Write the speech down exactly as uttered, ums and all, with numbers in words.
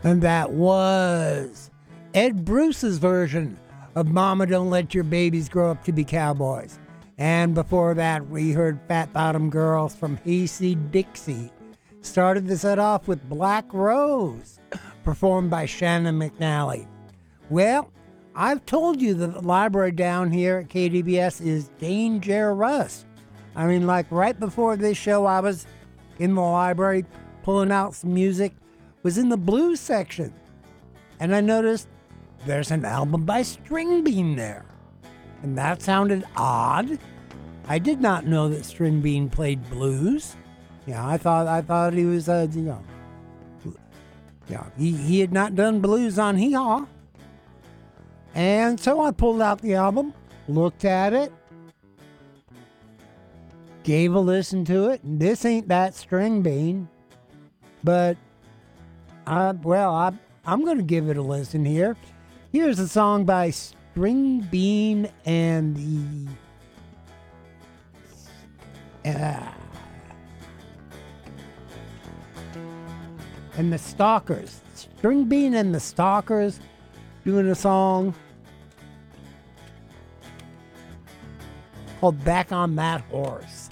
And that was Ed Bruce's version of Mama Don't Let Your Babies Grow Up to Be Cowboys. And before that, we heard Fat Bottom Girls from Hasty Dixie. Started the set off with Black Rose, performed by Shannon McNally. Well, I've told you that the library down here at K D B S is dangerous. I mean, like right before this show, I was in the library pulling out some music, was in the blues section. And I noticed there's an album by String Bean there. And that sounded odd. I did not know that String Bean played blues. Yeah, I thought I thought he was, uh, you know, yeah, he, he had not done blues on Hee Haw. And so I pulled out the album, looked at it, gave a listen to it. And this ain't that String Bean, but I, well, I, I'm going to give it a listen here. Here's a song by String Bean and the uh, and the Stalkers. String Bean and the Stalkers doing a song called Back on That Horse.